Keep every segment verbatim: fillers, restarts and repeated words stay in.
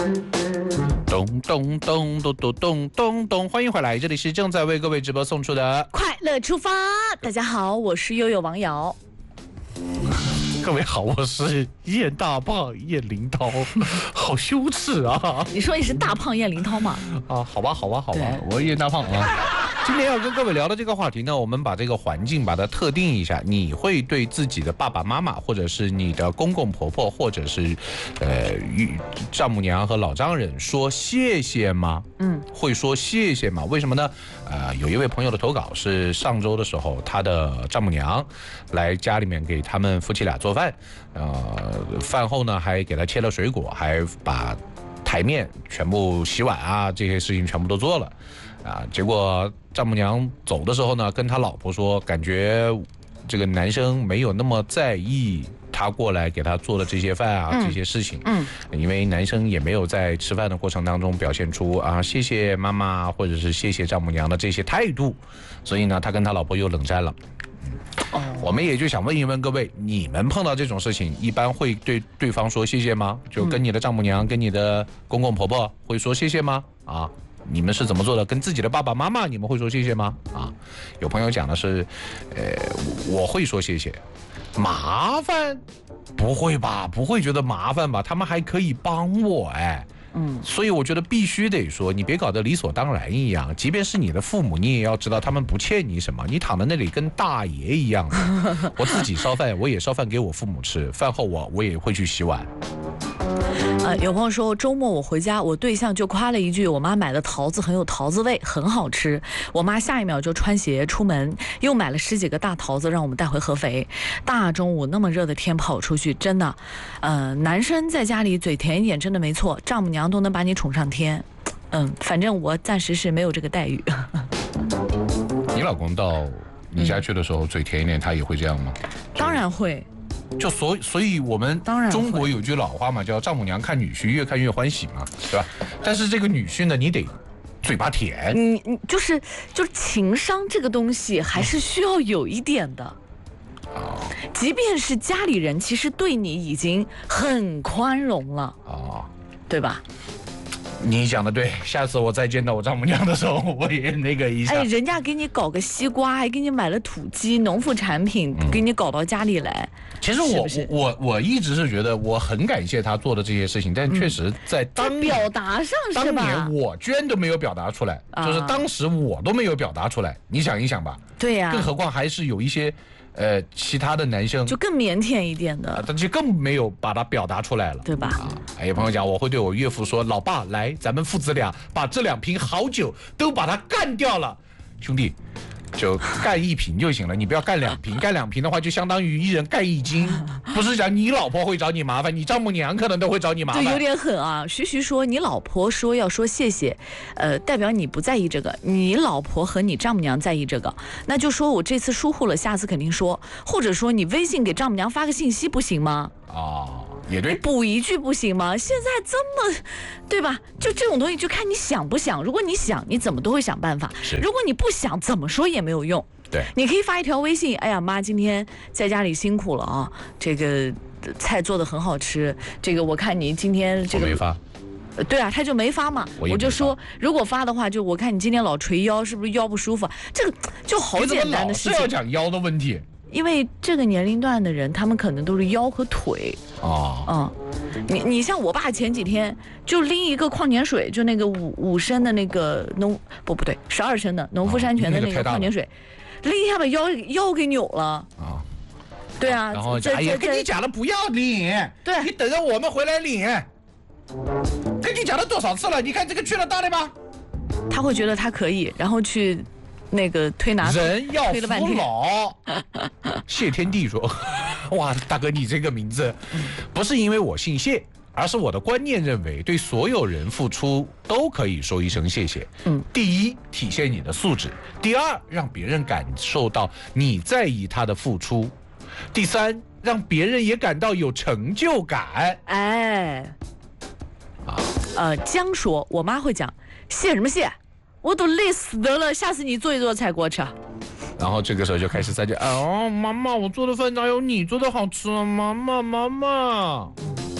咚咚咚咚咚咚咚咚，欢迎回来，这里是正在为各位直播送出的快乐出发。大家好，我是悠悠王瑶。 各位好，我是燕大胖燕林涛，好羞耻啊！ 你说你是大胖燕林涛吗？ 啊，好吧，好吧，好吧，我是燕大胖啊。今天要跟各位聊的这个话题呢，我们把这个环境把它特定一下。你会对自己的爸爸妈妈，或者是你的公公婆婆，或者是呃丈母娘和老丈人说谢谢吗？嗯，会说谢谢吗？为什么呢？呃，有一位朋友的投稿是上周的时候，他的丈母娘来家里面给他们夫妻俩做饭，呃，饭后呢还给他切了水果，还把台面全部洗碗啊这些事情全部都做了。啊，结果丈母娘走的时候呢，跟他老婆说，感觉这个男生没有那么在意他过来给他做的这些饭啊、嗯、这些事情，嗯，因为男生也没有在吃饭的过程当中表现出啊谢谢妈妈或者是谢谢丈母娘的这些态度，所以呢，他跟他老婆又冷战了。嗯，我们也就想问一问各位，你们碰到这种事情，一般会对对方说谢谢吗？就跟你的丈母娘、跟你的公公婆婆会说谢谢吗？啊？你们是怎么做的？跟自己的爸爸妈妈，你们会说谢谢吗？啊，有朋友讲的是，呃，我会说谢谢。麻烦？不会吧？不会觉得麻烦吧？他们还可以帮我哎。嗯，所以我觉得必须得说，你别搞得理所当然一样。即便是你的父母，你也要知道他们不欠你什么。你躺在那里跟大爷一样的。我自己烧饭，我也烧饭给我父母吃，饭后我我也会去洗碗。 呃，有朋友说周末我回家，我对象就夸了一句，我妈买的桃子很有桃子味，很好吃。我妈下一秒就穿鞋出门，又买了十几个大桃子让我们带回合肥。大中午那么热的天跑出去，真的，呃，男生在家里嘴甜一点真的没错，丈母娘都能把你宠上天。嗯，反正我暂时是没有这个待遇。 你老公到你家去的时候、嗯、嘴甜一点，他也会这样吗？ 当然会。 就所以，所以我们中国有句老话嘛，叫丈母娘看女婿越看越欢喜嘛，对吧？但是这个女婿呢，你得嘴巴甜， 你你就是就是情商这个东西还是需要有一点的。哦，即便是家里人，其实对你已经很宽容了，哦，对吧？ 你讲的对，下次我再见到我丈母娘的时候，我也那个一下。 哎，人家给你搞个西瓜，还给你买了土鸡、农副产品，嗯、给你搞到家里来。 其实我是是我我一直是觉得我很感谢他做的这些事情，但确实在当在表达上是吧？ 当年我居然都没有表达出来，啊、就是当时我都没有表达出来。你想一想吧， 对呀、啊， 更何况还是有一些。呃，其他的男生就更腼腆一点的， 他就更没有把它表达出来了， 对吧？啊， 哎，有朋友讲，我会对我岳父说：“老爸，来，咱们父子俩把这两瓶好酒都把它干掉了，兄弟。”就干一瓶就行了，你不要干两瓶，干两瓶的话就相当于一人干一斤，不是讲你老婆会找你麻烦，你丈母娘可能都会找你麻烦。 对，有点狠啊！徐徐说你老婆说要说谢谢，呃，代表你不在意这个，你老婆和你丈母娘在意这个，那就说我这次疏忽了，下次肯定说，或者说你微信给丈母娘发个信息不行吗？ 哦，也对， 补一句不行吗？现在这么，对吧？就这种东西就看你想不想。如果你想，你怎么都会想办法；如果你不想，怎么说也没有用。 对， 你可以发一条微信，哎呀妈，今天在家里辛苦了啊，这个菜做得很好吃，这个我看你今天这个我没发。 对啊，他就没发嘛，我, 我就说如果发的话，就我看你今天老捶腰，是不是腰不舒服？这个就好简单的事情。 是要讲腰的问题。 因为这个年龄段的人，他们可能都是腰和腿哦，嗯，你你像我爸前几天就拎一个矿泉水，就那个五五升的那个农不不对十二升的农夫山泉的那个矿泉水，拎一下把腰腰给扭了啊，对啊， 然后哎呀跟你讲了不要领， 对， 你等着我们回来领，跟你讲了多少次了？你看这个去了大的吧？ 他会觉得他可以，然后去。那个推拿人要服老，谢天地说：“哇，大哥，你这个名字不是因为我姓谢，而是我的观念认为，对所有人付出都可以说一声谢谢。嗯，第一，体现你的素质；第二，让别人感受到你在意他的付出；第三，让别人也感到有成就感。” 哎，啊，呃，江说，我妈会讲谢什么谢。我都累死得了，下次你做一做菜给我吃。 然后这个时候就开始在讲，哦，妈妈，我做的饭哪有你做的好吃啊？妈妈，妈妈。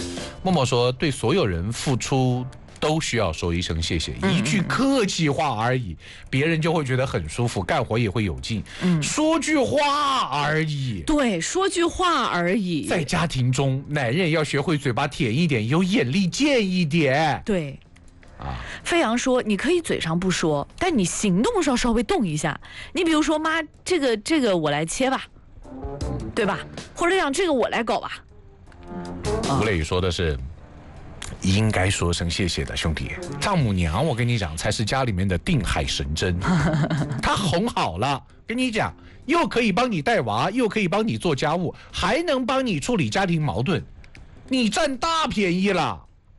默默说，对所有人付出都需要说一声谢谢，一句客气话而已，别人就会觉得很舒服，干活也会有劲。嗯，说句话而已。 对，说句话而已。 在家庭中，男人要学会嘴巴甜一点，有眼力见一点。 对。啊，飞扬说，你可以嘴上不说，但你行动上稍微动一下。你比如说，妈，这个这个我来切吧，对吧？或者讲这个我来搞吧。 吴磊说的是。应该说声谢谢的，兄弟。丈母娘，我跟你讲，才是家里面的定海神针。她哄好了，跟你讲，又可以帮你带娃，又可以帮你做家务，还能帮你处理家庭矛盾，你占大便宜了。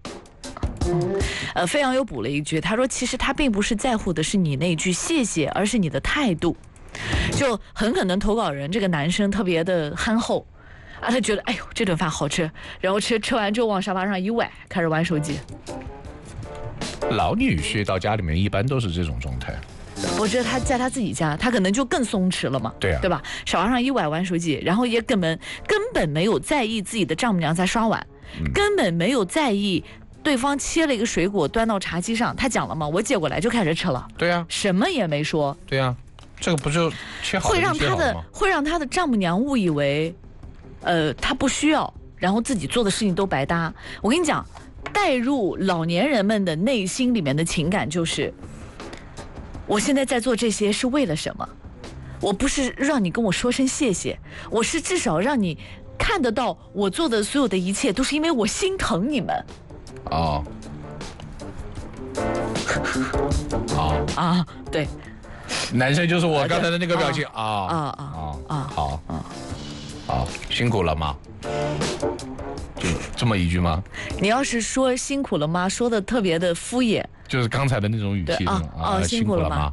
呃，飞扬又补了一句，他说，其实他并不是在乎的是你那句谢谢，而是你的态度。就很可能投稿人这个男生特别的憨厚。啊，他觉得哎呦这顿饭好吃，然后吃吃完之后往沙发上一歪，开始玩手机。 老女婿到家里面一般都是这种状态。 我觉得他在他自己家，他可能就更松弛了嘛， 对啊， 对吧？沙发上一歪玩手机，然后也根本根本没有在意自己的丈母娘在刷碗，嗯、根本没有在意对方切了一个水果端到茶几上，他讲了吗？我接过来就开始吃了。 对啊， 什么也没说。 对啊，这个不就切好了就切好了吗？会让他的会让他的丈母娘误以为。呃，他不需要，然后自己做的事情都白搭。我跟你讲，带入老年人们的内心里面的情感就是，我现在在做这些是为了什么？我不是让你跟我说声谢谢，我是至少让你看得到我做的所有的一切都是因为我心疼你们。 哦， 哦啊，对， 男生就是我刚才的那个表情啊啊啊啊， 好啊。好，辛苦了吗？就这么一句吗？ 你要是说辛苦了吗，说的特别的敷衍， 就是刚才的那种语气啊啊，辛苦了吗？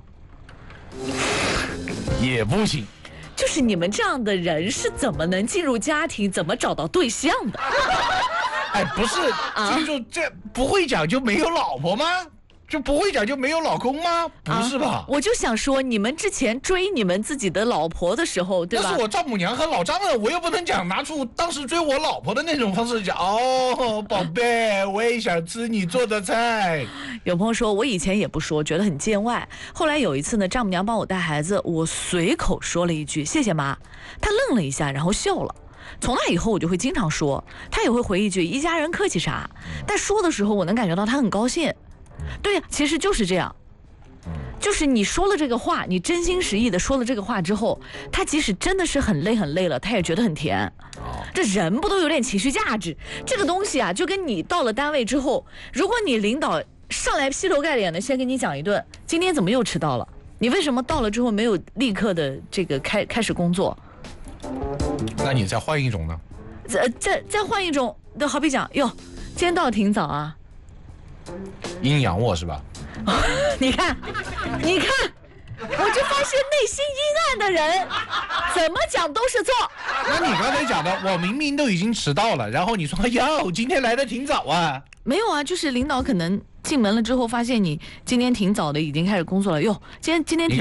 也不行。 就是你们这样的人是怎么能进入家庭，怎么找到对象的？ 哎，不是，啊、就就这不会讲就没有老婆吗？就不会讲就没有老公吗？不是吧、啊？ 我就想说，你们之前追你们自己的老婆的时候，对吧？ 那是我丈母娘和老丈人，我又不能讲拿出当时追我老婆的那种方式讲。哦，宝贝，我也想吃你做的菜。 有朋友说，我以前也不说，觉得很见外。后来有一次呢，丈母娘帮我带孩子，我随口说了一句谢谢妈，她愣了一下，然后笑了。从那以后我就会经常说，她也会回一句一家人客气啥。但说的时候，我能感觉到她很高兴。对呀，其实就是这样，就是你说了这个话，你真心实意的说了这个话之后，他即使真的是很累很累了，他也觉得很甜。这人不都有点情绪价值？这个东西啊，就跟你到了单位之后，如果你领导上来劈头盖脸的先跟你讲一顿，今天怎么又迟到了？你为什么到了之后没有立刻的这个开开始工作？ 那你再换一种呢？ 再再再换一种，就好比讲，哟，今天到得挺早啊。 阴阳我是吧？ 你看，你看，我就发现内心阴暗的人，怎么讲都是错。 那你刚才讲的，我明明都已经迟到了，然后你说哟，今天来的挺早啊？ 没有啊，就是领导可能进门了之后，发现你今天挺早的，已经开始工作了。哟，今天今天挺。